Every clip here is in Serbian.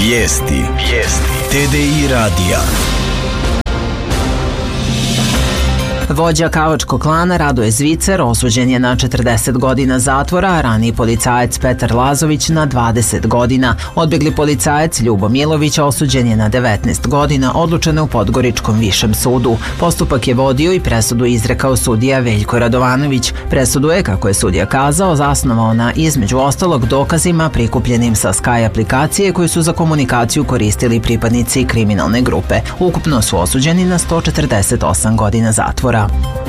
Vijesti. TDI radija. Vođa Kavačkog klana Radoje Zvicer osuđen je na 40 godina zatvora, a raniji policajac Petar Lazović na 20 godina. Odbjegli policajac Ljubo Milović osuđen je na 19 godina, odlučeno u Podgoričkom višem sudu. Postupak je vodio i presudu izrekao sudija Veljko Radovanović. Presudu je, kako je sudija kazao, zasnovao na, između ostalog, dokazima prikupljenim sa Sky aplikacije koju su za komunikaciju koristili pripadnici kriminalne grupe. Ukupno su osuđeni na 148 godina zatvora.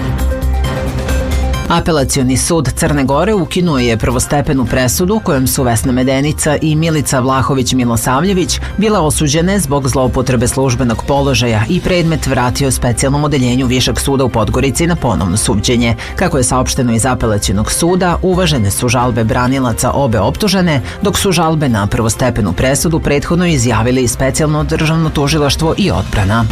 Apelacioni sud Crne Gore ukinuo je prvostepenu presudu kojom su Vesna Medenica i Milica Vlahović-Milosavljević bile osuđene zbog zloupotrebe službenog položaja i predmet vratio specijalnom odeljenju Višeg suda u Podgorici na ponovno suđenje. Kako je saopšteno iz apelacionog suda, uvažene su žalbe branilaca obe optužene, dok su žalbe na prvostepenu presudu prethodno izjavili specijalno državno tužilaštvo i odbrana.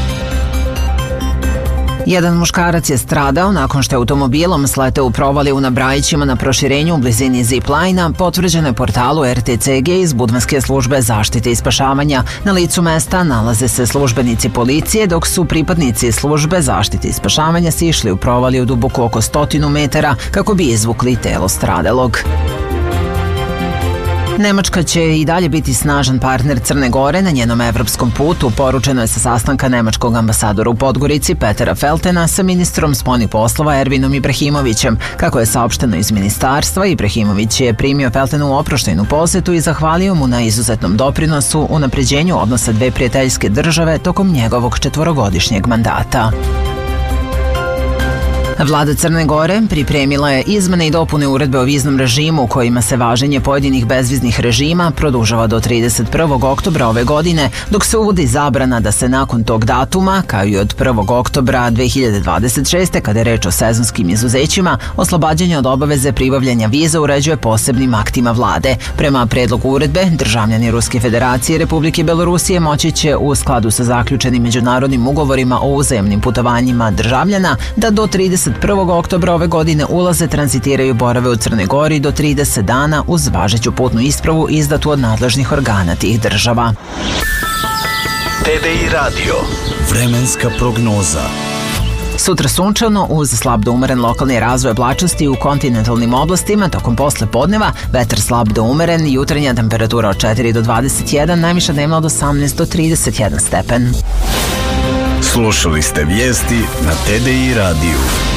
Jedan muškarac je stradao nakon što je automobilom sleteo u provaliju na Brajićima na proširenju u blizini zip-lajna, potvrđeno je portalu RTCG iz Budvanske službe zaštite i spašavanja. Na licu mesta nalaze se službenici policije, dok su pripadnici službe zaštite i spašavanja sišli u provaliju duboko oko 100 metara kako bi izvukli telo stradalog. Nemačka će i dalje biti snažan partner Crne Gore na njenom evropskom putu, poručeno je sa sastanka nemačkog ambasadora u Podgorici Petera Feltena sa ministrom spoljnih poslova Ervinom Ibrahimovićem. Kako je saopšteno iz ministarstva, Ibrahimović je primio Feltenu u oproštajnu posetu i zahvalio mu na izuzetnom doprinosu u unapređenju odnosa dve prijateljske države tokom njegovog 4-godišnjeg mandata. Vlada Crne Gore pripremila je izmene i dopune uredbe o viznom režimu kojima se važenje pojedinih bezviznih režima produžava do 31. oktobra ove godine, dok se uvodi zabrana da se nakon tog datuma, kao i od 1. oktobra 2026. kada je reč o sezonskim izuzećima, oslobađanje od obaveze pribavljanja viza uređuje posebnim aktima vlade. Prema predlogu uredbe, državljani Ruske federacije i Republike Belorusije moći će u skladu sa zaključenim međunarodnim ugovorima o uzajamnim putovanjima državljana da do 31. oktobra ove godine ulaze, tranzitiraju, borave u Crnoj Gori do 30 dana uz važeću putnu ispravu izdatu od nadležnih organa tih država. TDI radio. Vremenska prognoza. Sutra sunčano uz slab do umeren lokalni razvoj oblačnosti u kontinentalnim oblastima tokom posle podneva, vetar slab do umeren, jutarnja temperatura od 4 do 21, najviša dnevna od 18 do 31 stepen. Slušali ste vijesti na TDI radiju.